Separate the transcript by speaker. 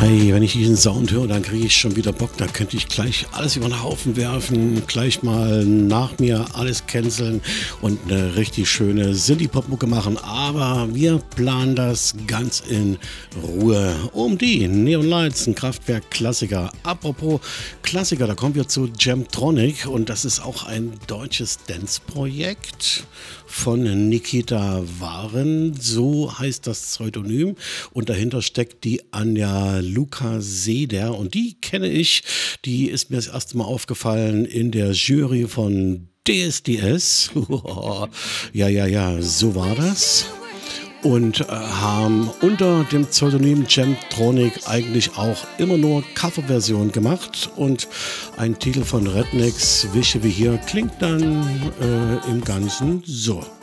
Speaker 1: Hey, wenn ich diesen Sound höre, dann kriege ich schon wieder Bock. Da könnte ich gleich alles über den Haufen werfen, gleich mal nach mir alles canceln und eine richtig schöne Synthie-Pop-Mucke machen. Aber wir planen das ganz in Ruhe. Um die Neon Lights, ein Kraftwerk-Klassiker. Apropos Klassiker, da kommen wir zu Jamtronic und das ist auch ein deutsches Dance-Projekt von Nikita Waren, so heißt das Pseudonym, und dahinter steckt die Anja Luca Seder und die kenne ich, die ist mir das erste Mal aufgefallen in der Jury von DSDS. Ja, so war das. Und haben unter dem Pseudonym Jamtronic eigentlich auch immer nur Coverversionen gemacht und ein Titel von Rednecks, Wische wie hier, klingt dann im Ganzen so.